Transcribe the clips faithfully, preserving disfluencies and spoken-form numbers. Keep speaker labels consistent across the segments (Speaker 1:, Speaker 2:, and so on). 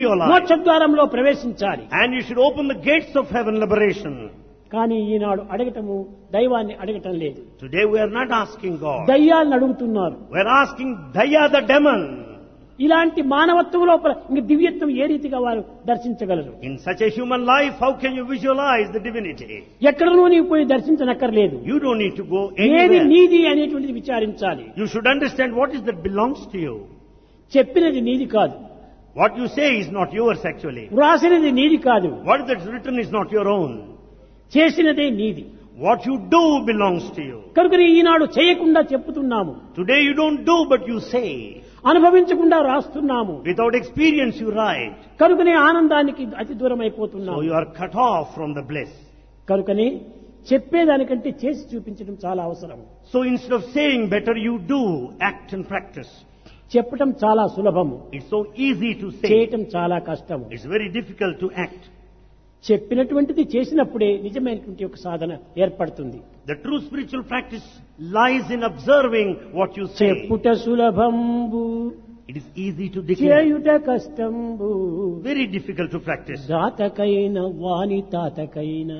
Speaker 1: your life.
Speaker 2: మోక్షద్వారంలో ప్రవేశించాలి.
Speaker 1: And you should open the gates of heaven, liberation.
Speaker 2: కానీ ఈనాడు అడగటము దైవాన్ని అడగటం లేదు.
Speaker 1: Today we are not asking God.
Speaker 2: దయ్యాలను అడుగుతున్నారు.
Speaker 1: We are asking Daya the demon.
Speaker 2: ఇలాంటి మానవత్వం లోపల ఇంక దివ్యత్వం ఏ రీతిగా వారు దర్శించగలరు?
Speaker 1: In such a human life, how can you visualize the divinity?
Speaker 2: ఎక్కడనూ నీవు పోయి దర్శించనక్కర్లేదు.
Speaker 1: You don't need to go
Speaker 2: ఏది
Speaker 1: anywhere.
Speaker 2: నీది అనేటువంటిది విచారించాలి.
Speaker 1: You should understand what is that belongs to you.
Speaker 2: చెప్పినది నీది కాదు.
Speaker 1: What you say is not yours actually.
Speaker 2: వ్రాసినది నీది కాదు.
Speaker 1: What is that's written is not your own.
Speaker 2: చేసినదే నీది.
Speaker 1: What you do belongs to you.
Speaker 2: కనుక ఈనాడు చేయకుండా చెప్పుతున్నాము.
Speaker 1: Today you don't do but you say.
Speaker 2: అనుభవించకుండా రాస్తున్నాము.
Speaker 1: Without experience you write.
Speaker 2: కనుకనే ఆనందానికి అతి దూరం
Speaker 1: So
Speaker 2: అయిపోతున్నాము.
Speaker 1: you are cut off from the bliss.
Speaker 2: కనుకనే చెప్పేదానికంటే చేసి చూపించడం చాలా అవసరం.
Speaker 1: So instead of saying better you do, act and practice.
Speaker 2: చెప్పటం చాలా సులభము.
Speaker 1: It's so easy to say.
Speaker 2: చేయటం చాలా కష్టము.
Speaker 1: It's very difficult to act.
Speaker 2: చెప్పినటువంటిది చేసినప్పుడే నిజమైనటువంటి ఒక సాధన ఏర్పడుతుంది.
Speaker 1: The true spiritual practice lies in observing what you say.
Speaker 2: చెప్పుట సులభంబు
Speaker 1: It is easy to declare.
Speaker 2: చేయుట కష్టంబు
Speaker 1: Very difficult to practice.
Speaker 2: దాతకైన వాని తాతకైన.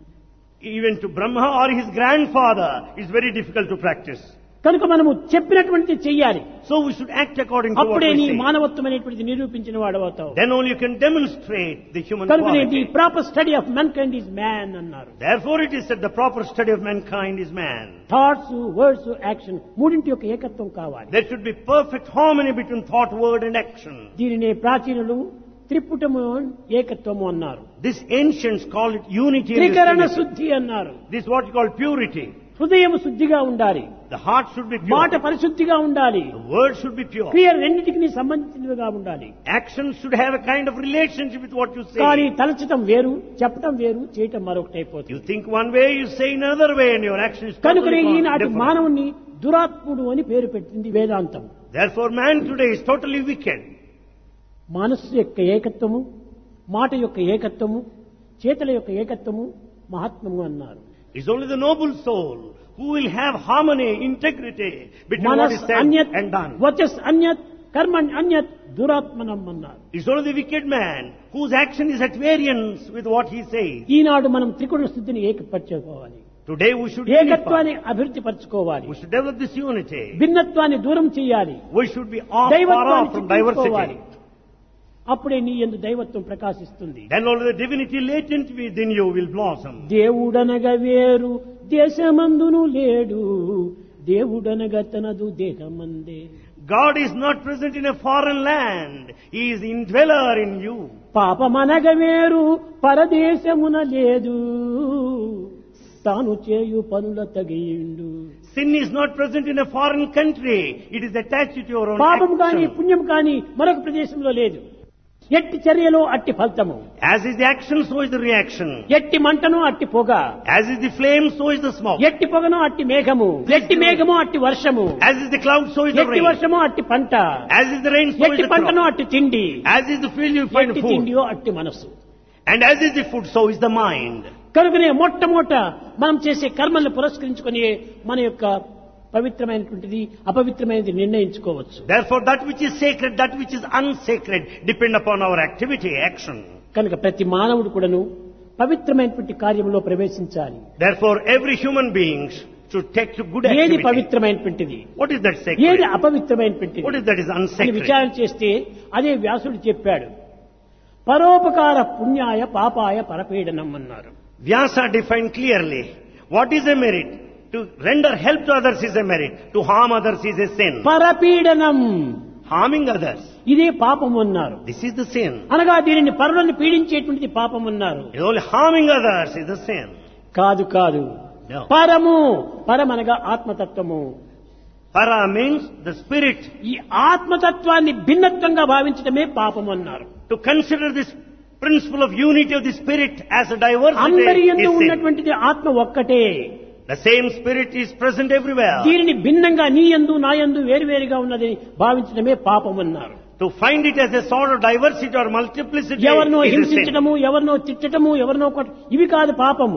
Speaker 1: Even to Brahma or his grandfather, it's very difficult to practice.
Speaker 2: కనుక మనము చెప్పినటువంటిది చెయ్యాలి.
Speaker 1: So we should act according to what
Speaker 2: అప్పుడే నీ
Speaker 1: we say.
Speaker 2: మానవత్వం అనేటువంటిది నిరూపించిన వాడవుతావు.
Speaker 1: Then only you can demonstrate the human
Speaker 2: కనుక the
Speaker 1: quality.
Speaker 2: Proper study of mankind is man అన్నారు.
Speaker 1: Therefore it is said the proper study of mankind is man.
Speaker 2: Thoughts, words, action మూడింటి యొక్క ఏకత్వం కావాలి.
Speaker 1: There should be perfect harmony between thought, word and action.
Speaker 2: దీనినే ప్రాచీనులు త్రిపుటము ఏకత్వము అన్నారు.
Speaker 1: This ancients call it unity and
Speaker 2: త్రికరణ
Speaker 1: unity.
Speaker 2: శుద్ధి అన్నారు.
Speaker 1: This is what you call purity.
Speaker 2: హృదయం శుద్ధిగా ఉండాలి.
Speaker 1: The heart should be
Speaker 2: మాట
Speaker 1: pure.
Speaker 2: పరిశుద్ధిగా ఉండాలి.
Speaker 1: The word should be pure.
Speaker 2: క్రియ రెండింటికి సంబంధించినవిగా ఉండాలి.
Speaker 1: Actions should have a kind of relationship with what you
Speaker 2: కానీ
Speaker 1: say.
Speaker 2: తలచటం వేరు, చెప్పటం వేరు, చేయటం మరొకటి అయిపోతుంది.
Speaker 1: You think one way, you say another way, and your action is
Speaker 2: కనుకనే
Speaker 1: totally
Speaker 2: ఈనాటి
Speaker 1: different.
Speaker 2: మానవుని దురాత్ముడు అని పేరు పెట్టింది వేదాంతం.
Speaker 1: Therefore man today is totally wicked.
Speaker 2: మనస్సు యొక్క ఏకత్వము, మాట యొక్క ఏకత్వము, చేతల యొక్క ఏకత్వము మహాత్మము అన్నారు.
Speaker 1: It's only the noble soul who will have harmony, integrity between what
Speaker 2: మనస్
Speaker 1: is said
Speaker 2: అన్యత్,
Speaker 1: and done.
Speaker 2: వచస్ అన్యత్, కర్మణ్ అన్యత్, దురాత్మనం అన్నారు.
Speaker 1: It's only the wicked man whose action is at variance with what he says.
Speaker 2: ఈనాడు మనం త్రిగుణ స్థితిని ఏకపరచుకోవాలి.
Speaker 1: Today we should
Speaker 2: ఏకత్వాన్ని
Speaker 1: unify.
Speaker 2: అభివృద్ధి పరచుకోవాలి.
Speaker 1: We should develop this unity.
Speaker 2: భిన్నత్వాన్ని దూరం చేయాలి.
Speaker 1: We should be off, far
Speaker 2: దైవత్వాన్ని
Speaker 1: off from
Speaker 2: చిత్రించుకోవాలి.
Speaker 1: diversity.
Speaker 2: అప్పుడే నీ యందు దైవత్వం ప్రకాశిస్తుంది.
Speaker 1: Then only the divinity latent within you will blossom.
Speaker 2: దేవుడనగా వేరు దేశమందును లేడు, దేవుడనగా తనదు దేహమందే.
Speaker 1: God is not present in a foreign land. He is indweller in you.
Speaker 2: పాపమనగ వేరు పరదేశమున లేదు, తాను చేయు పనుల తగియిండు.
Speaker 1: Sin is not present in a foreign country. It is attached to your own
Speaker 2: పాపం కాని
Speaker 1: action.
Speaker 2: పుణ్యం కాని మరొక ప్రదేశంలో లేదు. ఎట్టి చర్యలో అట్టి ఫలితము,
Speaker 1: As is the action, so is the reaction.
Speaker 2: ఎట్టి మంటను అట్టి పొగ,
Speaker 1: As is the flame, so is the smoke.
Speaker 2: ఎట్టి పొగను అట్టి మేఘము, ఎట్టి మేఘము అట్టి వర్షము,
Speaker 1: As is the cloud, so is the
Speaker 2: ఎట్టి
Speaker 1: rain.
Speaker 2: వర్షము అట్టి పంట,
Speaker 1: As is the rain, so is
Speaker 2: ఎట్టి
Speaker 1: the
Speaker 2: పంటను
Speaker 1: crop.
Speaker 2: అట్టి తిండి,
Speaker 1: As is the field, you find
Speaker 2: ఎట్టి
Speaker 1: food.
Speaker 2: తిండియో అట్టి మనస్సు.
Speaker 1: And as is the food, so is the mind.
Speaker 2: కనుకనే మొట్టమొదట మనం చేసే కర్మల్ని పురస్కరించుకొని మన యొక్క పవిత్రమైనటువంటిది అపవిత్రమైనది నిర్ణయించుకోవచ్చు.
Speaker 1: Therefore, that which is sacred, that which is unsacred, depend upon our activity, action.
Speaker 2: కనుక ప్రతి మానవుడు కూడాను పవిత్రమైనటువంటి కార్యంలో ప్రవేశించాలి.
Speaker 1: Therefore, every human being should take to good
Speaker 2: ఏది
Speaker 1: activity.
Speaker 2: పవిత్రమైనటువంటిది,
Speaker 1: What is that
Speaker 2: ఏది
Speaker 1: sacred?
Speaker 2: అపవిత్రమైనటువంటిది
Speaker 1: What is that is
Speaker 2: అని
Speaker 1: unsacred?
Speaker 2: విచారణ చేస్తే అదే వ్యాసుడు చెప్పాడు. పరోపకార పుణ్యాయ పాపాయ పరపీడనం అన్నారు.
Speaker 1: Vyasa defined clearly what is a merit. To render help to others is a merit. To harm others is a sin.
Speaker 2: పరపీడనం
Speaker 1: Harming others,
Speaker 2: ఇదే పాపం అన్నారు.
Speaker 1: this is the sin.
Speaker 2: అనగా దీనిని పరులను పీడించేటువంటిది పాపం అన్నారు.
Speaker 1: Only harming others is the sin.
Speaker 2: కాదు కాదు,
Speaker 1: No.
Speaker 2: పరము, పరమనగా ఆత్మతత్వము.
Speaker 1: Para means the spirit.
Speaker 2: ఈ ఆత్మతత్వాన్ని భిన్నత్వంగా భావించడమే పాపం అన్నారు.
Speaker 1: To consider this principle of unity of the spirit as a diversity
Speaker 2: అందరి యందు
Speaker 1: is sin.
Speaker 2: ఉన్నటువంటిది ఆత్మ ఒక్కటే.
Speaker 1: The same spirit is present everywhere.
Speaker 2: దీనిని భిన్నంగా నీ యందు నా యందు వేరువేరుగా ఉన్నది భావించడమే పాపం అన్నారు.
Speaker 1: To find it as a sort of diversity or multiplicity
Speaker 2: ఎవరినో
Speaker 1: is a sin.
Speaker 2: హింసించడము, ఎవరినో తిట్టడము, ఎవరినో కొట్ట ఇవి కాదు పాపము.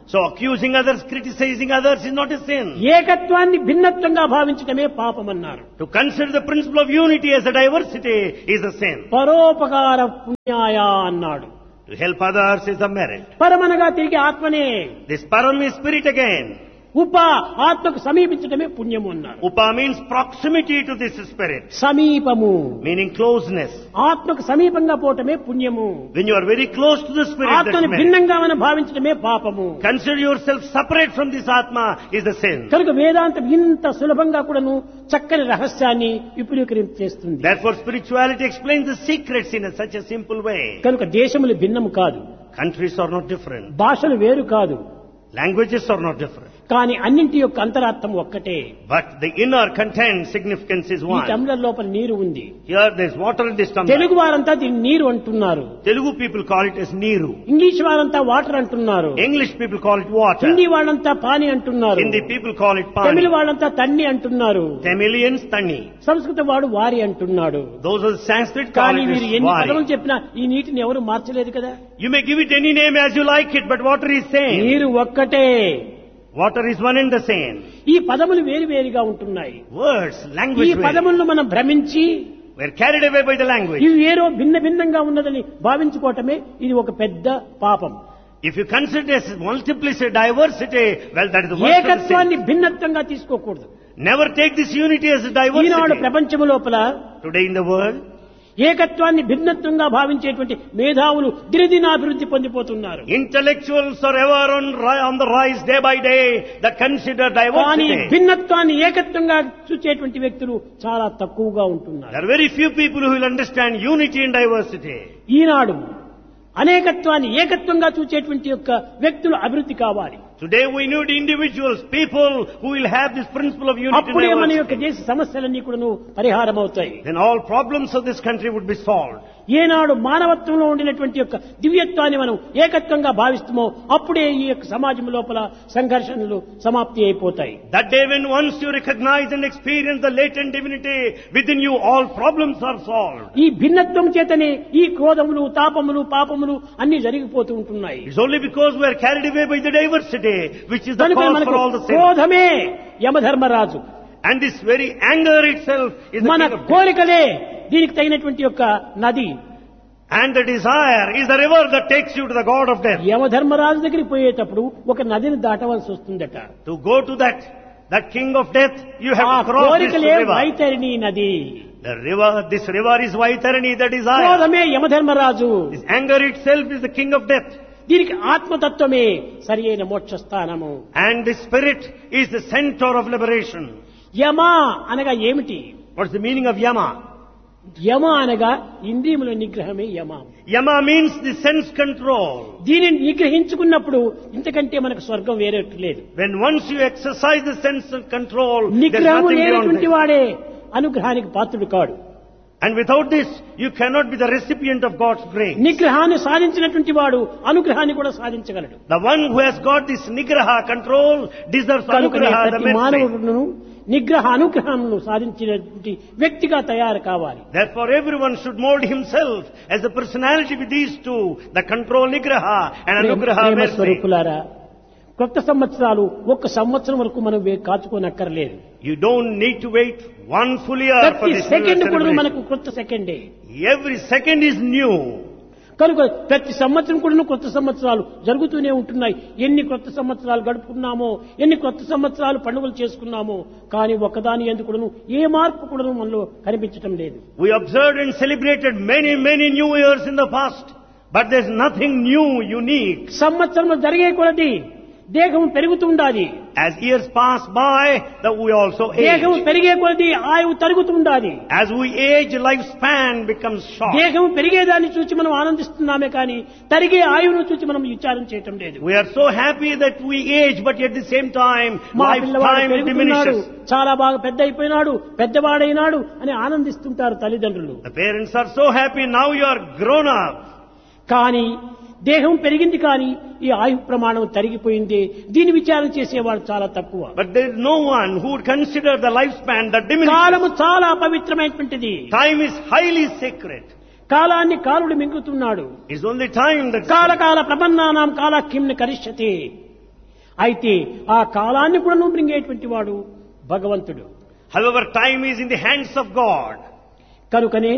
Speaker 1: So accusing others, criticizing others is not a sin.
Speaker 2: ఏకత్వాన్ని భిన్నత్వంగా భావించడమే పాపమన్నారు.
Speaker 1: To consider the principle of unity as a diversity is a sin.
Speaker 2: పరోపకార పుణ్యాయ అన్నాడు.
Speaker 1: To help others is a merit.
Speaker 2: పరమనగా తిరిగి ఆత్మనే.
Speaker 1: This param is spirit again.
Speaker 2: ఉప ఆత్మకు సమీపించడమే పుణ్యము అన్నారు.
Speaker 1: Upa means proximity to this spirit.
Speaker 2: సమీపము
Speaker 1: Meaning closeness.
Speaker 2: ఆత్మకు సమీపంగా పోవటమే పుణ్యము.
Speaker 1: When you are very close to the spirit, that's
Speaker 2: ఆత్మని
Speaker 1: merit.
Speaker 2: భిన్నంగా మనం భావించడమే పాపము.
Speaker 1: Consider yourself separate from this Atma is a sin.
Speaker 2: కనుక వేదాంతం ఇంత సులభంగా కూడాను చక్కని రహస్యాన్ని విపులీకరించేస్తుంది.
Speaker 1: Therefore spirituality explains the secrets in a, such a simple way.
Speaker 2: కనుక దేశములు భిన్నము కాదు,
Speaker 1: Countries are not different.
Speaker 2: భాషలు వేరు కాదు,
Speaker 1: Languages are not different.
Speaker 2: కానీ అన్నింటి యొక్క అంతరార్థం ఒక్కటే.
Speaker 1: But the inner content significance is
Speaker 2: ఈ
Speaker 1: one.
Speaker 2: టంబ్లర్ లోపల నీరు ఉంది.
Speaker 1: Here there is water in this tumbler.
Speaker 2: Telugu వారంతా దీన్ని నీరు అంటున్నారు.
Speaker 1: Telugu people call it as Neeru.
Speaker 2: English వారంతా వాటర్ అంటున్నారు.
Speaker 1: English people call it water.
Speaker 2: Hindi వాళ్ళంతా పాని అంటున్నారు.
Speaker 1: Hindi people call it
Speaker 2: Tamil
Speaker 1: Pani.
Speaker 2: వాళ్ళంతా తన్ని అంటున్నారు.
Speaker 1: Tamilians, Tanni.
Speaker 2: సంస్కృత వాడు వారి అంటున్నాడు.
Speaker 1: Those are Sanskrit call
Speaker 2: కానీ
Speaker 1: it
Speaker 2: వీరు
Speaker 1: as
Speaker 2: ఎన్ని
Speaker 1: Vari.
Speaker 2: పదములు చెప్పినా ఈ నీటిని ఎవరు మార్చలేదు కదా.
Speaker 1: You may give it any name as you like it, but water is same.
Speaker 2: నీరు ఒక్కటే.
Speaker 1: Water is one and the same.
Speaker 2: ఈ పదములు వేరు వేరుగా ఉంటున్నాయి.
Speaker 1: Words,
Speaker 2: ఈ
Speaker 1: language vary.
Speaker 2: పదములను మనం భ్రమించి
Speaker 1: We are carried away by the language.
Speaker 2: ఇవి వేరో భిన్న భిన్నంగా ఉన్నదని భావించుకోవటమే ఇది ఒక పెద్ద పాపం.
Speaker 1: If you consider as multiplicity, diversity, well, that is the worst of the
Speaker 2: ఏకత్వాన్ని
Speaker 1: sin.
Speaker 2: భిన్నత్వంగా తీసుకోకూడదు.
Speaker 1: Never take this unity as a
Speaker 2: Eenadu
Speaker 1: diversity.
Speaker 2: ప్రపంచము లోపల
Speaker 1: Today in the world,
Speaker 2: ఏకత్వాన్ని భిన్నత్వంగా భావించేటువంటి మేధావులు దినదినాభివృద్ధి పొందిపోతున్నారు.
Speaker 1: intellectuals are ever on, ri- on the rise day by day that consider
Speaker 2: కానీ
Speaker 1: diversity.
Speaker 2: భిన్నత్వాన్ని ఏకత్వంగా చూచేటువంటి వ్యక్తులు చాలా తక్కువగా ఉంటున్నారు.
Speaker 1: There are very few people who will understand unity and diversity.
Speaker 2: ఈనాడు అనేకత్వాన్ని ఏకత్వంగా చూచేటువంటి యొక్క వ్యక్తులు అభివృద్ధి కావాలి.
Speaker 1: Today we need individuals, people who will have this principle of unity and
Speaker 2: అప్పుడే మన యొక్క
Speaker 1: diversity.
Speaker 2: దేశ సమస్యలన్నీ కూడా పరిహారం అవుతాయి.
Speaker 1: Then all problems of this country would be solved.
Speaker 2: ఏనాడు మానవత్వంలో ఉండినటువంటి యొక్క దివ్యత్వాన్ని మనం ఏకత్వంగా భావిస్తామో అప్పుడే ఈ యొక్క సమాజం లోపల సంఘర్షణలు సమాప్తి అయిపోతాయి.
Speaker 1: That day when once you recognize and experience the latent divinity within you, all problems are solved.
Speaker 2: ఈ భిన్నత్వం చేతనే ఈ క్రోధములు తాపములు పాపములు అన్ని జరిగిపోతూ ఉంటున్నాయి.
Speaker 1: It's only because we are carried away by the diversity, which is the
Speaker 2: కనుక
Speaker 1: cause
Speaker 2: మనకు
Speaker 1: for all the sin.
Speaker 2: క్రోధమే Yamadharmaraju,
Speaker 1: And this very anger itself is the
Speaker 2: మన
Speaker 1: king of death.
Speaker 2: కోరికలే దీనికి తగినటువంటి యొక్క నది.
Speaker 1: And the desire is the river that takes you to the god of death.
Speaker 2: Yamadharmaraju దగ్గరికి పోయేటప్పుడు ఒక నదిని దాటవలసి వస్తుందట.
Speaker 1: To go to that, that king of death, you have
Speaker 2: ఆ
Speaker 1: to cross this
Speaker 2: కోరికలే
Speaker 1: river.
Speaker 2: వైతరిణి నది.
Speaker 1: The river, this river is Vaitarani, the desire.
Speaker 2: క్రోధమే Yamadharmaraju,
Speaker 1: This anger itself is the king of death.
Speaker 2: దీనికి ఆత్మతత్వమే సరి అయిన మోక్షస్థానము.
Speaker 1: And the spirit is the center of liberation.
Speaker 2: యమ అనగా ఏమిటి?
Speaker 1: What's the meaning of yama?
Speaker 2: యమ అనగా ఇంద్రియముల నిగ్రహమే యమ.
Speaker 1: Yama means the sense control.
Speaker 2: దీనిని నిగ్రహించుకున్నప్పుడు ఇంతకంటే మనకు స్వర్గం వేరే లేదు.
Speaker 1: When once you exercise the sense of control, there's
Speaker 2: నిగ్రహము
Speaker 1: nothing beyond
Speaker 2: లేనటువంటి
Speaker 1: this.
Speaker 2: వాడే అనుగ్రహానికి పాత్రుడు కాడు.
Speaker 1: And without this, you cannot be the recipient of God's grace.
Speaker 2: నిగ్రహాన్ని సాధించినటువంటి వాడు అనుగ్రహాన్ని కూడా సాధించగలడు.
Speaker 1: The one who has got this nigraha control deserves
Speaker 2: కనుకనే
Speaker 1: anugraha, the
Speaker 2: ప్రతి
Speaker 1: mercy.
Speaker 2: మానవుడును నిగ్రహ అనుగ్రహాలను సాధించినటువంటి వ్యక్తిగా తయారు కావాలి.
Speaker 1: Therefore everyone should mold himself as a personality with these two, the control nigraha and anugraha
Speaker 2: Prema
Speaker 1: mercy.
Speaker 2: స్వరూపులారా, కొత్త సంవత్సరాలు ఒక్క సంవత్సరం వరకు మనం వే- కాచుకోనక్కర్లేదు.
Speaker 1: You don't need to wait one full year for
Speaker 2: ప్రతి
Speaker 1: this new
Speaker 2: సెకండ్ కూడా
Speaker 1: celebration.
Speaker 2: మనకు కొత్త సెకండే.
Speaker 1: Every second is new.
Speaker 2: కనుక ప్రతి సంవత్సరం కూడా కొత్త సంవత్సరాలు జరుగుతూనే ఉంటున్నాయి. ఎన్ని కొత్త సంవత్సరాలు గడుపుకున్నామో, ఎన్ని కొత్త సంవత్సరాలు పండుగలు చేసుకున్నామో, కానీ ఒకదాని ఎందుకు ఏ మార్పు కూడా మనలో కనిపించటం లేదు.
Speaker 1: We observed and celebrated many, many new years in the past, but there's nothing new, unique.
Speaker 2: సంవత్సరం జరిగే కొలది దేహం పెరుగుతుండాలి.
Speaker 1: As years pass by, that we also
Speaker 2: దేహం
Speaker 1: age.
Speaker 2: పెరిగే కొలది ఆయువు తరుగుతుండాలి.
Speaker 1: As we age, lifespan becomes short.
Speaker 2: దేహం పెరిగేదాన్ని చూసి మనం ఆనందిస్తున్నామే కానీ తరిగే ఆయువును చూసి మనం విచారం చేయటం లేదు.
Speaker 1: We are so happy that we age, but at the same time,
Speaker 2: మా పిల్లవాడు
Speaker 1: lifetime
Speaker 2: పెరుగుతున్నాడు,
Speaker 1: diminishes.
Speaker 2: చాలా బాగా పెద్ద అయిపోయినాడు, పెద్దవాడైనాడు అని ఆనందిస్తుంటారు తల్లిదండ్రులు.
Speaker 1: The parents are so happy, now you are grown up.
Speaker 2: కానీ దేహం పెరిగింది కానీ ఈ ఆయు ప్రమాణం తరిగిపోయింది. దీని విచారం చేసేవాడు చాలా తక్కువ.
Speaker 1: But there is no one who would consider the lifespan that diminishes.
Speaker 2: కాలము చాలా అపవిత్రమైనటువంటిది.
Speaker 1: Time is highly sacred.
Speaker 2: కాలాన్ని కాలుడు మింగుతున్నాడు.
Speaker 1: It's only time that
Speaker 2: కాలకాల ప్రపన్నానాం కాలాఖ్యంని కరిష్యతి. అయితే ఆ కాలాన్ని కూడా బ్రింగేటువంటి వాడు భగవంతుడు.
Speaker 1: However, time is in the hands of God.
Speaker 2: కనుకనే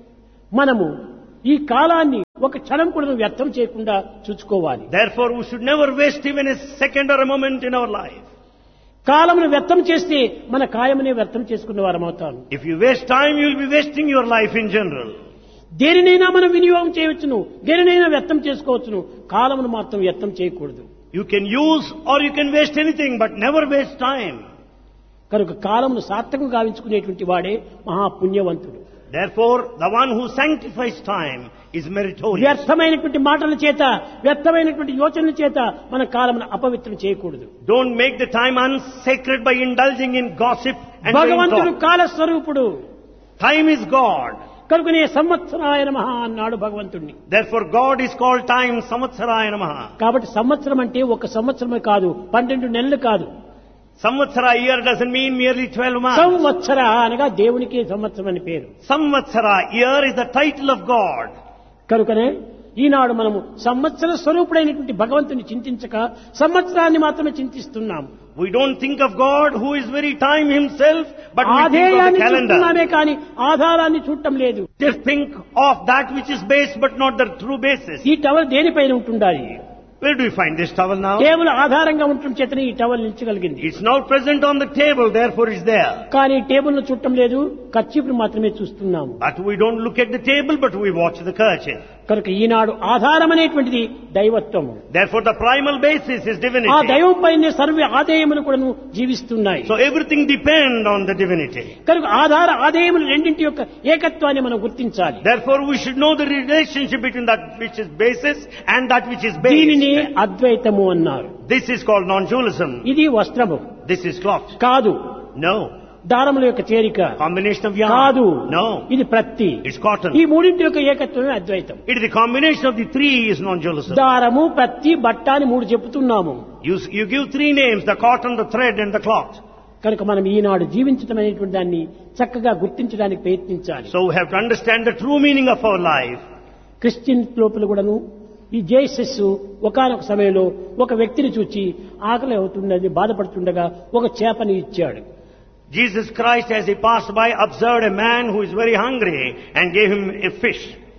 Speaker 2: మనము ఈ కాలాన్ని ఒక క్షణం కూడా వ్యర్థం చేయకుండా చూసుకోవాలి.
Speaker 1: Therefore, we should never waste even a second or a moment in our life.
Speaker 2: కాలమును వ్యర్థం చేస్తే మన కాయమునే వ్యర్థం చేసుకున్న వారం అవుతాను.
Speaker 1: If you waste time, you will be wasting your life in general.
Speaker 2: దేనినైనా మనం వినియోగం చేయవచ్చును, దేనినైనా వ్యర్థం చేసుకోవచ్చును, కాలమును మాత్రం వ్యర్థం చేయకూడదు.
Speaker 1: You can use or you can waste anything, but never waste time.
Speaker 2: కనుక కాలమును సార్థకం గావించుకునేటువంటి వాడే మహాపుణ్యవంతుడు.
Speaker 1: Therefore, the one who sanctifies time is meritorious.
Speaker 2: వ్యర్థమైనటువంటి మాటల చేత, వ్యర్థమైనటువంటి యోచనల చేత మన కాలమును అపవిత్రం చేయకూడదు.
Speaker 1: Don't make the time unsacred by indulging in gossip and vain
Speaker 2: భగవంతుడు
Speaker 1: talk.
Speaker 2: కాలస్వరూపుడు.
Speaker 1: Time is God.
Speaker 2: కనుకనే సంవత్సరాయ నమః అన్నాడు భగవంతుడిని.
Speaker 1: Therefore, God is called time, Samvatsaraya Namaha.
Speaker 2: కాబట్టి సంవత్సరం అంటే ఒక సంవత్సరమే కాదు, పన్నెండు నెలలు కాదు.
Speaker 1: Samvatsara year doesn't mean merely twelve months.
Speaker 2: సంవత్సర అనగా దేవునికి సంవత్సరం అని పేరు.
Speaker 1: Samvatsara year is the title of God.
Speaker 2: కనుకనే ఈనాడు మనము సంవత్సర స్వరూపుడైనటువంటి భగవంతుని చింతించక సంవత్సరాన్ని మాత్రమే చింతిస్తున్నాం.
Speaker 1: We don't think of God who is very time himself, but we think of the
Speaker 2: ఆధేయాన్ని
Speaker 1: calendar.
Speaker 2: చూస్తున్నామే కానీ ఆధారాన్ని చూడటం లేదు.
Speaker 1: Just think of that which is base but not the true basis.
Speaker 2: ఈ టవల్ దేనిపైన ఉంటుండాలి?
Speaker 1: Where do we find this towel now?
Speaker 2: కేవలం ఆధారంగా ఉండటం చేతనే ఈ towel నిలిచగలిగింది.
Speaker 1: It's now present on the table, therefore it's there.
Speaker 2: కానీ టేబుల్ ను చూడటం లేదు, కర్చీఫ్ను మాత్రమే చూస్తున్నాము.
Speaker 1: But we don't look at the table, but we watch the kerchief.
Speaker 2: కనుక ఈనాడు ఆధారం అనేటువంటిది దైవత్వము.
Speaker 1: Therefore the primal basis is
Speaker 2: ఆ
Speaker 1: divinity.
Speaker 2: దైవం పైనే సర్వ ఆదేయములు కూడా జీవిస్తున్నాయి.
Speaker 1: So everything depends on the divinity.
Speaker 2: కనుక ఆధార ఆదేయములు రెండింటి యొక్క ఏకత్వాన్ని మనం గుర్తించాలి.
Speaker 1: Therefore we should know the relationship between that which is basis and that which is base.
Speaker 2: దీనిని అద్వైతము అన్నారు.
Speaker 1: This is called non-dualism.
Speaker 2: ఇది వస్త్రము
Speaker 1: This is cloth.
Speaker 2: కాదు,
Speaker 1: No.
Speaker 2: దారముల యొక్క చేరిక
Speaker 1: Combination of yarn.
Speaker 2: కాదు,
Speaker 1: No.
Speaker 2: ఇది ప్రత్తి.
Speaker 1: It's cotton.
Speaker 2: ఈ మూడింటి యొక్క ఏకత్వమే అద్వైతం.
Speaker 1: It is the combination of the three is non-dualism.
Speaker 2: దారము, ప్రత్తి, బట్ట అని మూడు చెప్తున్నాము.
Speaker 1: You, you give three names, the cotton, the thread and the cloth.
Speaker 2: కనుక మనం ఈనాడు జీవించడం అనేటువంటి దాన్ని చక్కగా గుర్తించడానికి ప్రయత్నించాలి.
Speaker 1: So we have to understand the true meaning of our life.
Speaker 2: Christian లోపల కూడాను ఈ జేసస్ ఒకానొక సమయంలో ఒక వ్యక్తిని చూచి ఆకలి అవుతున్నది బాధపడుతుండగా ఒక చేపని ఇచ్చాడు.
Speaker 1: Jesus Christ, as he passed by, observed a man who is very hungry and gave him a fish.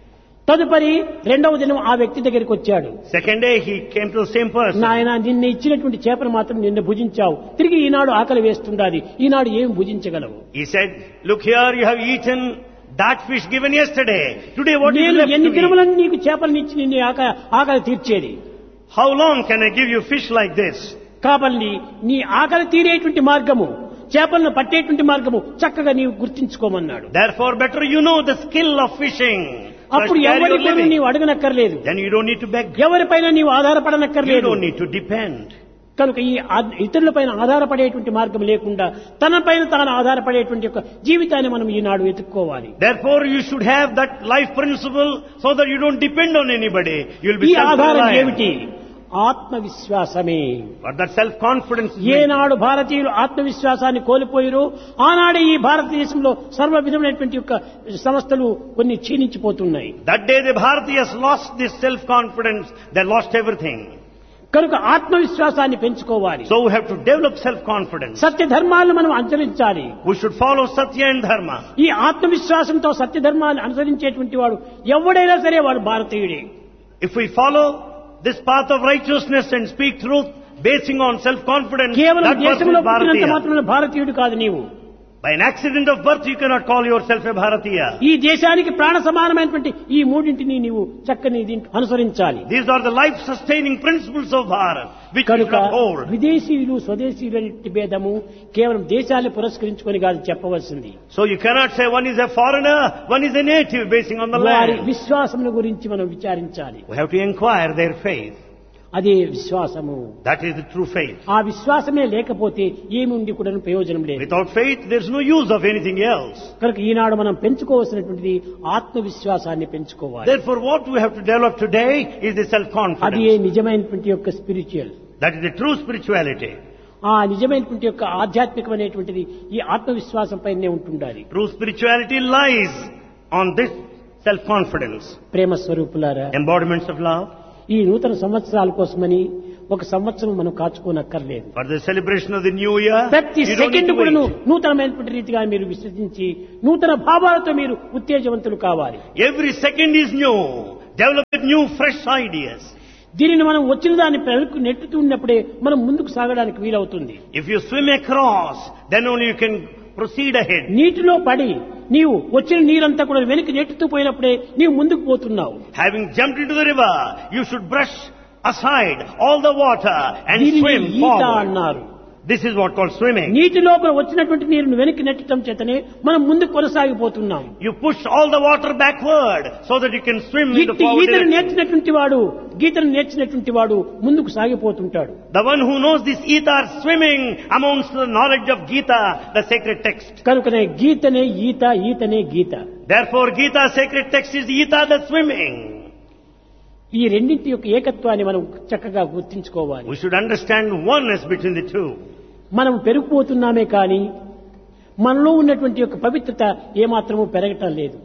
Speaker 2: తదుపరి రెండవ దినం ఆ వ్యక్తి దగ్గరికి వచ్చాడు.
Speaker 1: Second day he came to the same person.
Speaker 2: నాయన, నిన్న ఇచ్చినటువంటి చేపను మాత్రం నిన్న భుజించావు, తిరిగి ఈనాడు ఆకలి వేస్తుండాలి, ఈనాడు ఏం భుజించగలవు?
Speaker 1: He said, look here, you have eaten that fish given yesterday. Today what is
Speaker 2: నేను
Speaker 1: left
Speaker 2: ఎన్ని
Speaker 1: to me?
Speaker 2: దినములను నీకు చేపలను ఇచ్చి నిన్ను ఆక- ఆకలి తీర్చేది?
Speaker 1: How long can I give you fish like this?
Speaker 2: కాబట్టి నీ ఆకలి తీరేటువంటి మార్గము, చేపలను పట్టేటువంటి మార్గము చక్కగా నీవు గుర్తించుకోమన్నాడు.
Speaker 1: Therefore better you know the skill of fishing.
Speaker 2: అప్పుడు
Speaker 1: First carry your
Speaker 2: ఎవరిపైన
Speaker 1: living.
Speaker 2: నీవు అడగనక్కర్లేదు,
Speaker 1: Then you don't need to beg.
Speaker 2: ఎవరిపైన నీవు
Speaker 1: You
Speaker 2: ఆధారపడనక్కర్లేదు.
Speaker 1: don't need to depend.
Speaker 2: కనుక ఈ ఆ- ఇతరులపైన ఆధారపడేటువంటి మార్గం లేకుండా తనపైన తాను ఆధారపడేటువంటి యొక్క జీవితాన్ని మనం ఈనాడు వెతుక్కోవాలి.
Speaker 1: Therefore you should have that life principle so that you don't depend on anybody. You'll
Speaker 2: ఈ
Speaker 1: be
Speaker 2: ఆధారం
Speaker 1: self-reliant.
Speaker 2: ఏమిటి? ఆత్మవిశ్వాసమే.
Speaker 1: But that self-confidence.
Speaker 2: ఏనాడు భారతీయులు ఆత్మవిశ్వాసాన్ని కోల్పోయారో ఆనాడే ఈ భారతదేశంలో సర్వ విధమైనటువంటి యొక్క సంస్థలు కొన్ని క్షీణించిపోతున్నాయి.
Speaker 1: That day the Bharatiyas lost this self-confidence. They lost everything.
Speaker 2: కనుక ఆత్మవిశ్వాసాన్ని పెంచుకోవాలి.
Speaker 1: So we have to develop self-confidence.
Speaker 2: సత్య ధర్మాలను మనం అనుసరించాలి.
Speaker 1: We should follow Satya and Dharma.
Speaker 2: ఈ ఆత్మవిశ్వాసంతో సత్య ధర్మాన్ని అనుసరించేటువంటి వాడు ఎవడైనా సరే వాడు భారతీయుడే.
Speaker 1: If we follow this path of righteousness and speak truth basing on self-confidence,
Speaker 2: కేవలం
Speaker 1: that person
Speaker 2: దేశంలో
Speaker 1: is
Speaker 2: పుట్టినంత
Speaker 1: Bharatiya.
Speaker 2: మాత్రం భారతీయుడు కాదు నీవు.
Speaker 1: By an accident of birth you cannot call yourself a Bharatiya.
Speaker 2: ఈ దేశానికి ప్రాణ సమానమైనటువంటి ఈ మూడింటిని నీవు చక్కని దీంట్లో అనుసరించాలి.
Speaker 1: These are the life-sustaining principles of Bharat, which we
Speaker 2: కనుక
Speaker 1: should uphold.
Speaker 2: విదేశీయులు స్వదేశీయుల భేదము కేవలం దేశాన్ని పురస్కరించుకొని కాదు చెప్పవలసింది.
Speaker 1: So you cannot say one is a foreigner, one is a native basing on the
Speaker 2: వారి
Speaker 1: land.
Speaker 2: విశ్వాసముల గురించి మనం విచారించాలి.
Speaker 1: We have to inquire their faith.
Speaker 2: అదే విశ్వాసము.
Speaker 1: That is the true faith.
Speaker 2: ఆ విశ్వాసమే లేకపోతే ఏముండి కూడా ప్రయోజనం లేదు.
Speaker 1: Without faith, there is no use of anything else.
Speaker 2: కనుక ఈనాడు మనం పెంచుకోవాల్సినటువంటిది ఆత్మవిశ్వాసాన్ని పెంచుకోవాలి.
Speaker 1: Therefore, what we have to develop today is the
Speaker 2: అది
Speaker 1: self-confidence.
Speaker 2: నిజమైనటువంటి యొక్క spiritual.
Speaker 1: That is the true spirituality.
Speaker 2: ఆ నిజమైనటువంటి యొక్క ఆధ్యాత్మికమైనటువంటిది ఈ ఆత్మవిశ్వాసం పైనే ఉంటుండాలి.
Speaker 1: True spirituality lies on this self-confidence.
Speaker 2: ప్రేమ స్వరూపులారా,
Speaker 1: Embodiments of love.
Speaker 2: ఈ నూతన సంవత్సరాల కోసమని ఒక సంవత్సరం మనం కాచుకోనక్కర్లేదు.
Speaker 1: For the celebration of the new year,
Speaker 2: ప్రతి
Speaker 1: you don't need
Speaker 2: second
Speaker 1: to
Speaker 2: కూడాను
Speaker 1: wait.
Speaker 2: నూతనమైనటువంటి రీతిగా మీరు విశ్వసించి నూతన భావాలతో మీరు ఉత్తేజవంతులు కావాలి.
Speaker 1: Every second is new. Develop new, fresh ideas.
Speaker 2: దీనిని మనం వచ్చిన దాన్ని వెనక్కు నెట్టుతున్నప్పుడే మనం ముందుకు సాగడానికి వీలవుతుంది.
Speaker 1: If you swim across, then only you can proceed ahead.
Speaker 2: నీటిలో పడి నీవు వచ్చిన నీరంతా కూడా వెనక్కి నెట్టుతూ పోయినప్పుడే నీవు ముందుకు పోతున్నావు.
Speaker 1: Having jumped into the river, you should brush aside all the water and
Speaker 2: దీనిని
Speaker 1: swim
Speaker 2: ఈత
Speaker 1: forward.
Speaker 2: అన్నారు.
Speaker 1: This is what called swimming.
Speaker 2: నీటి లోపల వచ్చినటువంటి నీరును వెనక్కి నెట్టడం చేతనే మనం ముందుకు కొనసాగిపోతున్నాం.
Speaker 1: You push all the water backward so that you can swim in the
Speaker 2: ఇట్టి
Speaker 1: forward
Speaker 2: ఈతను
Speaker 1: direction.
Speaker 2: నేర్చినటువంటి వాడు గీతను నేర్చినటువంటి వాడు ముందుకు సాగిపోతుంటాడు.
Speaker 1: The one who knows this Gita are swimming amongst the knowledge of Gita, the sacred text.
Speaker 2: కనుకనే గీతనే ఈత, ఈతనే గీత.
Speaker 1: Therefore, Gita, sacred text, is Gita, the swimming.
Speaker 2: ఈ రెండింటి యొక్క ఏకత్వాన్ని మనం చక్కగా గుర్తించుకోవాలి.
Speaker 1: We should understand oneness between the two.
Speaker 2: మనం పెరిగిపోతున్నామే కానీ మనలో ఉన్నటువంటి యొక్క పవిత్రత ఏమాత్రము పెరగటం లేదు.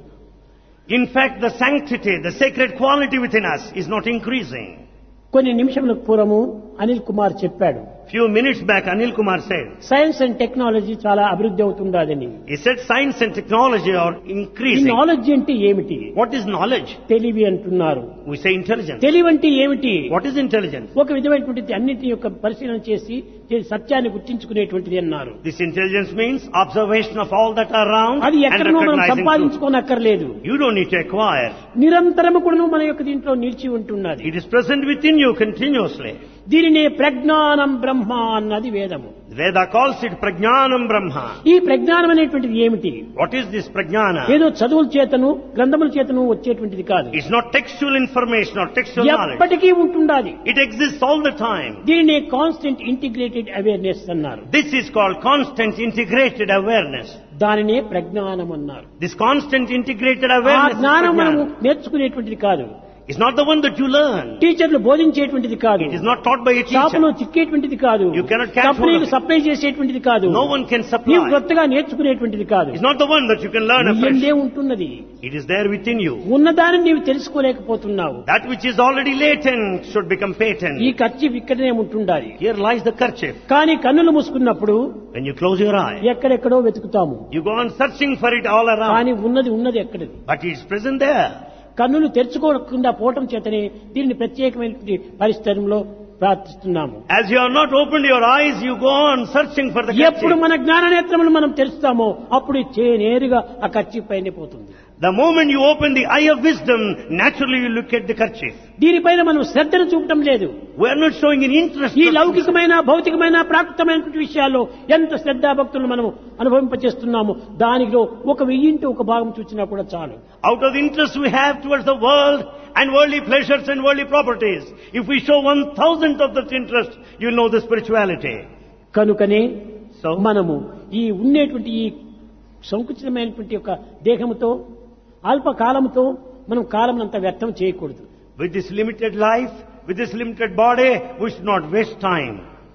Speaker 1: In fact, the sanctity, the sacred quality within us is not increasing.
Speaker 2: కొన్ని నిమిషముల పూర్వము అనిల్ కుమార్ చెప్పాడు,
Speaker 1: Few minutes back, Anil Kumar said,
Speaker 2: science and technology చాలా అభివృద్ధి అవుతుండాలని.
Speaker 1: he said science and technology are
Speaker 2: ఈ
Speaker 1: increasing.
Speaker 2: నాలెడ్జ్ అంటే ఏమిటి?
Speaker 1: What is knowledge?
Speaker 2: తెలివి అంటున్నారు.
Speaker 1: We say intelligence.
Speaker 2: తెలివి అంటే ఏమిటి?
Speaker 1: What is intelligence?
Speaker 2: ఒక విధమైనటువంటి అన్నింటి యొక్క పరిశీలన చేసి దీని సత్యాన్ని గుర్తించుకునేటువంటిది అన్నారు.
Speaker 1: This intelligence means observation of all that are around
Speaker 2: అది
Speaker 1: and
Speaker 2: ఎక్కడనో మనం
Speaker 1: recognizing truth.
Speaker 2: సంపాదించుకోనక్కర్లేదు.
Speaker 1: You don't need to acquire.
Speaker 2: నిరంతరము కూడా మన యొక్క దీంట్లో నిలిచి ఉంటున్నది.
Speaker 1: It is present within you continuously.
Speaker 2: దీనినే ప్రజ్ఞానం బ్రహ్మ అన్నది వేదము.
Speaker 1: Veda calls it Prajnanam Brahma.
Speaker 2: ఈ ప్రజ్ఞానం అనేటువంటిది ఏమిటి?
Speaker 1: What is this Prajnana?
Speaker 2: ఏదో చదువుల చేతను గ్రంథముల చేతను వచ్చేటువంటిది కాదు.
Speaker 1: It's not textual information or textual knowledge.
Speaker 2: ఎప్పటికీ ఉంటుండాలి.
Speaker 1: It exists all the time.
Speaker 2: దీనినే కాన్స్టెంట్ ఇంటిగ్రేటెడ్ అవేర్నెస్ అన్నారు.
Speaker 1: This is called constant integrated awareness.
Speaker 2: దానినే ప్రజ్ఞానం అన్నారు.
Speaker 1: This constant integrated
Speaker 2: ఆ
Speaker 1: awareness is
Speaker 2: జ్ఞానం మనము
Speaker 1: Prajnana.
Speaker 2: నేర్చుకునేటువంటిది కాదు.
Speaker 1: It's not the one that you learn.
Speaker 2: టీచర్లు బోధించేటువంటిది కాదు.
Speaker 1: It is not taught by a
Speaker 2: షాపులో
Speaker 1: teacher.
Speaker 2: చిక్కేటువంటిది కాదు.
Speaker 1: You cannot catch
Speaker 2: కంపెనీకి
Speaker 1: hold of it.
Speaker 2: సప్లై చేసేటువంటిది కాదు.
Speaker 1: No one can
Speaker 2: నీవు
Speaker 1: supply.
Speaker 2: కొత్తగా నేర్చుకునేటువంటిది కాదు.
Speaker 1: It's not the one that you can learn afresh.
Speaker 2: నీయందే ఉంటున్నది.
Speaker 1: It is there within you.
Speaker 2: ఉన్నదాన్ని నీవు తెలుసుకోలేకపోతున్నావు.
Speaker 1: That which is already latent should become
Speaker 2: ఈ
Speaker 1: patent.
Speaker 2: ఖర్చు ఇక్కడనే ఉంటుండాలి.
Speaker 1: Here lies the kerchief.
Speaker 2: కానీ కన్నులు మూసుకున్నప్పుడు
Speaker 1: When you close your eye,
Speaker 2: ఎక్కడెక్కడో వెతుకుతాము.
Speaker 1: you go on searching for it all around.
Speaker 2: కానీ ఉన్నది ఉన్నది ఎక్కడది?
Speaker 1: But it's present there.
Speaker 2: కన్నులు తెరుచుకోకుండా పోవటం చేతనే దీనిని ప్రత్యేకమైనటువంటి పరిస్థితుల్లో ప్రార్థిస్తున్నాము.
Speaker 1: As you have not opened your eyes, you go on searching for the
Speaker 2: ఎప్పుడు
Speaker 1: kerchief.
Speaker 2: మన జ్ఞాననేత్రములు మనం తెరుస్తామో అప్పుడు చే నేరుగా ఆ ఖర్చు పైన పోతుంది.
Speaker 1: The moment you open the eye of wisdom, naturally you look at the kerchief.
Speaker 2: దీనిపైన మనం శ్రద్ధను చూపటం లేదు.
Speaker 1: We are not showing any interest.
Speaker 2: ఈ లౌకికమైన భౌతికమైన ప్రాకృతమైనటువంటి విషయాల్లో ఎంత శ్రద్ధాభక్తులు మనం అనుభవింపచేస్తున్నామో దానిలో ఒక వెయ్యింటి ఒక భాగం చూసినా కూడా చాలు.
Speaker 1: Out of the interest we have towards the world and worldly pleasures and worldly properties, if we show one thousandth of that interest, you know the spirituality.
Speaker 2: కనుకనే
Speaker 1: So,
Speaker 2: మనము ఈ ఉండేటువంటి ఈ సంకుచితమైనటువంటి యొక్క దేహముతో అల్పకాలముతో మనం కాలమునంతా వ్యర్థం చేయకూడదు.
Speaker 1: with this limited life, with this limited body, we should not waste time.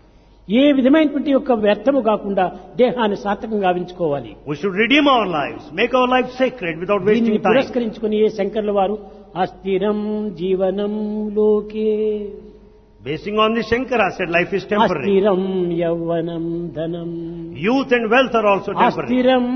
Speaker 2: ఏ విధమైనటువంటి యొక్క వ్యర్థము కాకుండా దేహాన్ని సార్థకంగా గావించుకోవాలి.
Speaker 1: We should redeem our lives, make our lives sacred without wasting
Speaker 2: దీన్ని
Speaker 1: time.
Speaker 2: పురస్కరించుకుని ఏ శంకర్ల వారు అస్థిరం జీవనం లోకే
Speaker 1: Basing on this, Shankara said life is temporary.
Speaker 2: అస్థిరం యౌవనం ధనం
Speaker 1: Youth and wealth are also temporary.
Speaker 2: అస్థిరం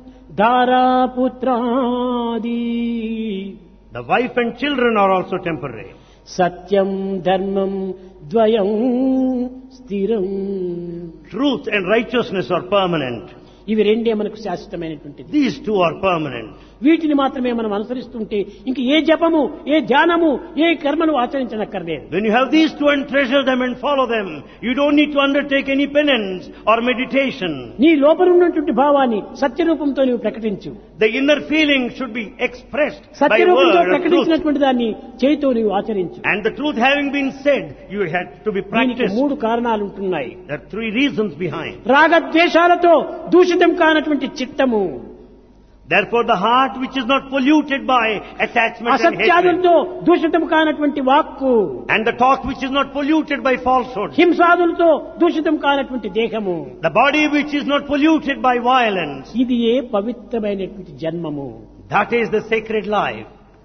Speaker 2: ధారాపుత్రాది
Speaker 1: The wife and children are also temporary.
Speaker 2: సత్యం ధర్మం ద్వయం స్థిరం.
Speaker 1: Truth and righteousness are permanent.
Speaker 2: ఇవి రెండే మనకు శాశ్వతమైనటువంటిది.
Speaker 1: These two are permanent.
Speaker 2: వీటిని మాత్రమే మనం అనుసరిస్తుంటే ఇంక ఏ జపము ఏ ధ్యానము ఏ కర్మను ఆచరించనక్కర్లేదు.
Speaker 1: When you have these two and treasure them and follow them, you don't need to undertake any penance or meditation.
Speaker 2: నీ లోపల ఉన్నటువంటి భావాన్ని సత్యరూపంతో నీవు ప్రకటించు.
Speaker 1: The inner feeling should be expressed by
Speaker 2: సత్యరూపంతో
Speaker 1: word or truth.
Speaker 2: ప్రకటించినటువంటి దాన్ని చేయితో నీవు ఆచరించు.
Speaker 1: And the truth having been said, you had to be
Speaker 2: దీనికి
Speaker 1: practiced.
Speaker 2: మూడు కారణాలు ఉంటున్నాయి.
Speaker 1: There are three reasons behind.
Speaker 2: రాగద్వేషాలతో దూషితం కానటువంటి చిత్తము,
Speaker 1: Therefore, the heart which is not polluted by attachment and hatred,
Speaker 2: అసత్యాదులతో దూషితం కానటువంటి వాక్కు,
Speaker 1: and the talk which is not polluted by falsehood,
Speaker 2: హింసాదులతో దూషితం కానటువంటి దేహము,
Speaker 1: the body which is not polluted by violence,
Speaker 2: ఇది ఏ పవిత్రమైనటువంటి జన్మము.
Speaker 1: that is the sacred life.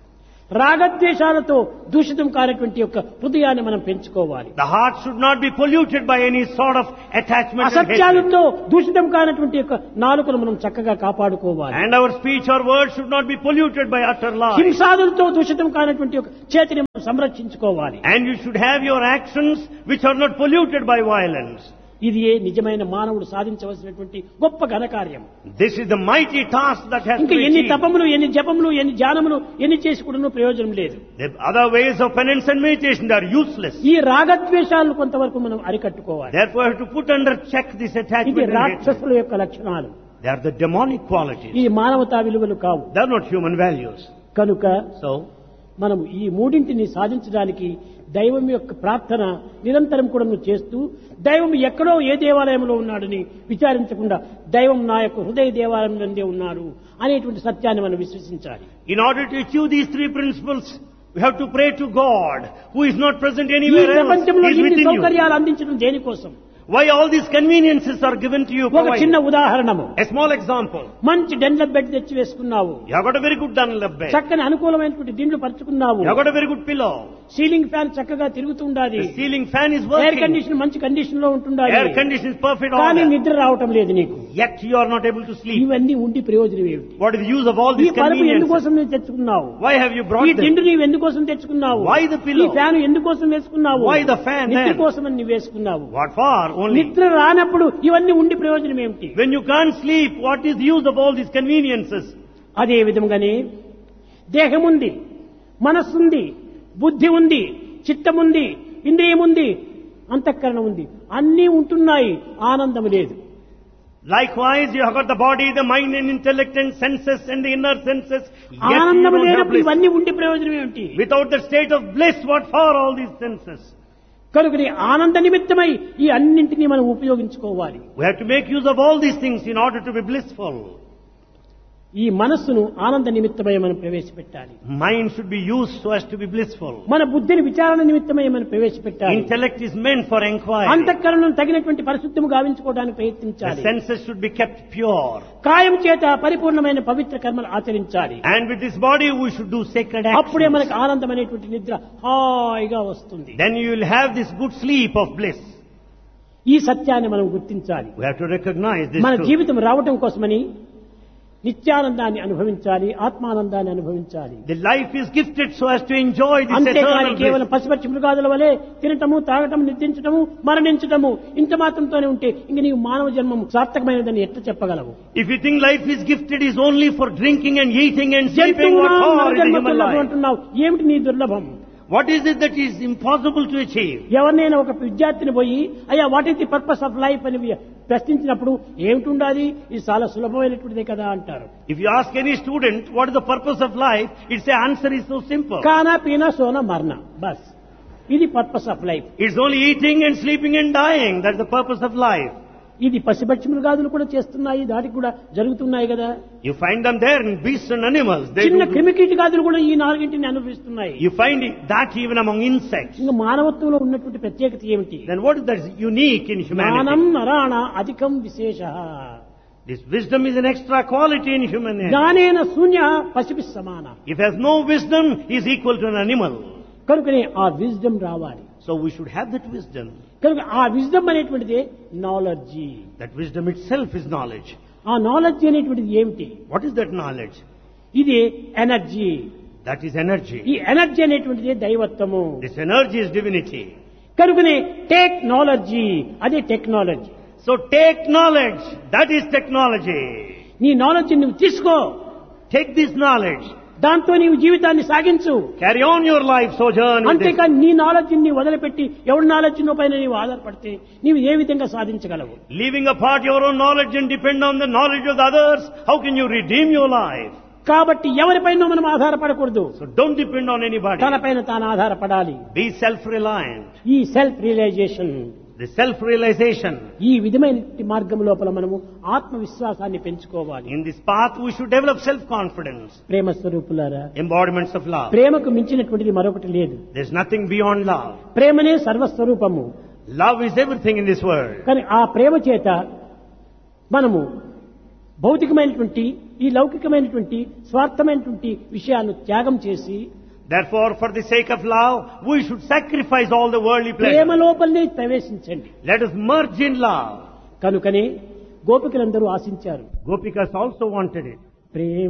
Speaker 2: రాగద్వేషాలతో దూషితం కానటువంటి యొక్క హృదయాన్ని మనం పెంచుకోవాలి.
Speaker 1: The heart should not be polluted by any sort of attachment and hatred.
Speaker 2: అసత్యాలతో దూషితం కానటువంటి యొక్క నాలుకను మనం చక్కగా కాపాడుకోవాలి.
Speaker 1: And our speech or words should not be polluted by utter lies.
Speaker 2: హింసాదులతో దూషితం కానటువంటి యొక్క చేతిని మనం సంరక్షించుకోవాలి.
Speaker 1: And you should have your actions which are not polluted by violence.
Speaker 2: ఇది నిజమైన మానవుడు సాధించవలసినటువంటి గొప్ప ఘనకార్యం.
Speaker 1: This is the mighty task that has to
Speaker 2: ఇంకా
Speaker 1: be
Speaker 2: ఎన్ని
Speaker 1: achieved.
Speaker 2: తపములు, ఎన్ని జపములు, ఎన్ని ధ్యానములు, ఎన్ని చేసి కూడా ప్రయోజనం లేదు.
Speaker 1: The other ways of penance and meditation are useless.
Speaker 2: ఈ రాగద్వేషాలను కొంతవరకు మనం అరికట్టుకోవాలి.
Speaker 1: Therefore, you have to put under check this
Speaker 2: ఇది
Speaker 1: attachment and hatred.
Speaker 2: రాక్షసుల యొక్క లక్షణాలు.
Speaker 1: They are the demonic qualities.
Speaker 2: ఈ మానవతా విలువలు కావు.
Speaker 1: They are not human values.
Speaker 2: కనుక
Speaker 1: So,
Speaker 2: మనం ఈ మూడింటిని సాధించడానికి దైవం యొక్క ప్రార్థన నిరంతరం కూడా నువ్వు చేస్తూ, దైవం ఎక్కడో ఏ దేవాలయంలో ఉన్నాడని విచారించకుండా దైవం నా యొక్క హృదయ దేవాలయం నందే ఉన్నాడు అనేటువంటి సత్యాన్ని మనం విశ్వసించాలి.
Speaker 1: in order to achieve these three principles, we have to pray to God, who is not present
Speaker 2: ఈ
Speaker 1: anywhere else.
Speaker 2: ప్రపంచంలో
Speaker 1: He is
Speaker 2: ఇన్ని
Speaker 1: within you.
Speaker 2: సౌకర్యాలు అందించడం దేనికోసం?
Speaker 1: Why all these conveniences are given to you?
Speaker 2: ఒక చిన్న
Speaker 1: provided?
Speaker 2: ఉదాహరణము.
Speaker 1: A small example.
Speaker 2: మంచి డెన్ల bed తెచ్చి వేసుకున్నావు,
Speaker 1: You have got a very good Dunlop bed.
Speaker 2: చక్కని అనుకూలమైనటువంటి దిండ్లు పరుచుకున్నావు,
Speaker 1: You have got a very good pillow.
Speaker 2: Ceiling fan చక్కగా తిరుగుతుండాలి,
Speaker 1: The ceiling fan is
Speaker 2: air
Speaker 1: working.
Speaker 2: Condition మంచి condition లో ఉంటుండాలి,
Speaker 1: Air condition is perfect
Speaker 2: కానీ
Speaker 1: order.
Speaker 2: నిద్ర రావటం లేదు నీకు.
Speaker 1: Yet you are not able to sleep.
Speaker 2: ఇవన్నీ ఉండి ప్రయోజనం ఏమిటి?
Speaker 1: What is the use of all
Speaker 2: ఈ
Speaker 1: these
Speaker 2: పరుపు
Speaker 1: conveniences?
Speaker 2: ఎందుకోసం నువ్వు తెచ్చుకున్నావు?
Speaker 1: Why have you
Speaker 2: ఈ
Speaker 1: brought them?
Speaker 2: దిండు నీవు ఎందుకోసం తెచ్చుకున్నావు?
Speaker 1: Why the pillow?
Speaker 2: ఈ ఫ్యాన్ ఎందుకోసం వేసుకున్నావు?
Speaker 1: Why the fan
Speaker 2: నిద్ర
Speaker 1: then?
Speaker 2: కోసం నువ్వు వేసుకున్నావు.
Speaker 1: What for? Only.
Speaker 2: నిద్ర రానప్పుడు ఇవన్నీ ఉండి ప్రయోజనం ఏమిటి?
Speaker 1: When you can't sleep, what is the use of all these conveniences?
Speaker 2: అదే విధంగానే దేహం ఉంది, మనస్సుంది, బుద్ధి ఉంది, చిత్తముంది, ఇంద్రియం ఉంది, అంతఃకరణం ఉంది, అన్నీ ఉంటున్నాయి, ఆనందం లేదు.
Speaker 1: Likewise, you have got the body, the mind and intellect and senses and the inner senses. Yet you
Speaker 2: ఆనందం
Speaker 1: don't have
Speaker 2: లేనప్పుడు
Speaker 1: bliss.
Speaker 2: ఇవన్నీ ఉండి ప్రయోజనం ఏమిటి?
Speaker 1: Without the state of bliss, what for all these senses?
Speaker 2: కనుక ఆనంద నిమిత్తమై ఈ అన్నింటినీ మనం ఉపయోగించుకోవాలి.
Speaker 1: We have to make use of all these things in order to be blissful.
Speaker 2: ఈ మనస్సును ఆనంద నిమిత్తమై మనం ప్రవేశపెట్టాలి.
Speaker 1: Mind should be used so as to be blissful.
Speaker 2: మన బుద్ధిని విచారణ నిమిత్తమై మనం ప్రవేశపెట్టాలి.
Speaker 1: Intellect is meant for inquiry.
Speaker 2: అంతఃకరణను తగినటువంటి పరిశుద్ధము గావించుకోవడానికి
Speaker 1: The
Speaker 2: ప్రయత్నించాలి.
Speaker 1: senses should be kept pure.
Speaker 2: కాయం చేత పరిపూర్ణమైన పవిత్ర కర్మలు ఆచరించాలి.
Speaker 1: And with this body, we should do sacred
Speaker 2: అప్పుడే
Speaker 1: actions.
Speaker 2: మనకు ఆనందం అనేటువంటి నిద్ర హాయిగా వస్తుంది.
Speaker 1: Then you will have this good sleep of bliss.
Speaker 2: ఈ సత్యాన్ని మనం గుర్తించాలి.
Speaker 1: We have to recognize this
Speaker 2: మన
Speaker 1: truth.
Speaker 2: జీవితం రావటం కోసమని నిత్యానందాన్ని అనుభవించాలి, ఆత్మానందాన్ని అనుభవించాలి.
Speaker 1: The life is gifted so as to enjoy this
Speaker 2: అంతేకాని
Speaker 1: eternal
Speaker 2: కేవలం
Speaker 1: bliss.
Speaker 2: పసిపచ్చి మృగాదుల వలె తినటము, తాగటము, నిద్రించటము, మరణించటము ఇంత మాత్రంతోనే ఉంటే ఇంక నీవు మానవ జన్మం సార్థకమైనదని ఎట్లా చెప్పగలవు?
Speaker 1: If you think life is gifted is only for drinking and eating and sleeping, what
Speaker 2: జంతువునా
Speaker 1: for is the
Speaker 2: నరజన్మ
Speaker 1: human
Speaker 2: దుర్లభం
Speaker 1: life?
Speaker 2: అంటున్నావు. ఏమిటి నీ దుర్లభం?
Speaker 1: What is it that is impossible to achieve?
Speaker 2: ఎవరినైనా ఒక విద్యార్థిని పోయి అయ్యా what is the purpose of life అని ప్రశ్నించినప్పుడు ఏమిటి ఉండాలి, ఇది చాలా సులభమైనటువంటిదే కదా అంటారు.
Speaker 1: If you ask any student what is the purpose of life, its answer is so simple.
Speaker 2: కానా పీనా సోనా మరణ, బస్ ఇది purpose of life.
Speaker 1: It's only eating and sleeping and dying. That's the purpose of life.
Speaker 2: ఇది పసిపచ్చి మృగాదులు కూడా చేస్తున్నాయి, దానికి కూడా జరుగుతున్నాయి కదా.
Speaker 1: You find them there in beasts and animals. They
Speaker 2: చిన్న
Speaker 1: do-
Speaker 2: క్రిమికీటకాదులు కూడా ఈ నాలుగింటిని అనుభవిస్తున్నాయి.
Speaker 1: You find that even among insects.
Speaker 2: ఇంకా మానవత్వంలో ఉన్నటువంటి ప్రత్యేకత ఏమిటి?
Speaker 1: Then what is that unique in
Speaker 2: జ్ఞానం
Speaker 1: humanity?
Speaker 2: నరాణ అధికం విశేష.
Speaker 1: This wisdom is an extra quality in humanity.
Speaker 2: జ్ఞానేన శూన్య పసిపి సమాన.
Speaker 1: If he has no wisdom, he is equal to an animal.
Speaker 2: కనుకనే ఆ విజ్డమ్ రావాలి.
Speaker 1: So we should have that wisdom.
Speaker 2: కనుక ఆ విజ్డమ్ అనేటువంటిది knowledge.
Speaker 1: That wisdom itself is knowledge.
Speaker 2: ఆ knowledge అనేటువంటిది ఏమిటి?
Speaker 1: What is that knowledge?
Speaker 2: ఇది ఎనర్జీ.
Speaker 1: That is energy.
Speaker 2: ఈ ఎనర్జీ అనేటువంటిది దైవత్వము.
Speaker 1: This energy is divinity.
Speaker 2: కనుకనే టేక్ నాలెడ్జి, అదే technology.
Speaker 1: So take knowledge. That is technology.
Speaker 2: నీ నాలెడ్జ్ నువ్వు తీసుకో,
Speaker 1: Take this knowledge.
Speaker 2: దాంతో నీవు జీవితాన్ని సాగించు.
Speaker 1: Carry on your life sojourn with this.
Speaker 2: అంతేకాని నీ నాలెడ్జ్ ని వదిలిపెట్టి ఎవరి నాలెడ్జ్ పైన నీవు ఆధారపడితే నీవు ఏ విధంగా సాధించగలవు?
Speaker 1: Leaving apart your own knowledge and depend on the knowledge of the others, how can you redeem your life?
Speaker 2: కాబట్టి ఎవరిపైన మనం ఆధారపడకూడదు.
Speaker 1: So don't depend on anybody.
Speaker 2: తనపైన తాను ఆధారపడాలి.
Speaker 1: Be self-reliant.
Speaker 2: ఈ సెల్ఫ్ రియలైజేషన్,
Speaker 1: The self-realization.
Speaker 2: ఈ విధమైన మార్గం లోపల మనము ఆత్మవిశ్వాసాన్ని పెంచుకోవాలి.
Speaker 1: In this path we should develop self-confidence.
Speaker 2: ప్రేమ స్వరూపులారా,
Speaker 1: Embodiments of love.
Speaker 2: ప్రేమకు మించినటువంటిది మరొకటి లేదు.
Speaker 1: There's nothing beyond love.
Speaker 2: ప్రేమనే సర్వస్వరూపము.
Speaker 1: Love is everything in this world.
Speaker 2: కానీ ఆ ప్రేమ చేత మనము భౌతికమైనటువంటి ఈ లౌకికమైనటువంటి స్వార్థమైనటువంటి విషయాలను త్యాగం చేసి
Speaker 1: Therefore, for the sake of love, we should sacrifice all the worldly
Speaker 2: Prema
Speaker 1: pleasures.
Speaker 2: లోపలనే ప్రవేశించండి.
Speaker 1: Let us merge in love.
Speaker 2: కనుకనే గోపికలందరూ ఆశించారు.
Speaker 1: Gopikas also wanted it.
Speaker 2: Prema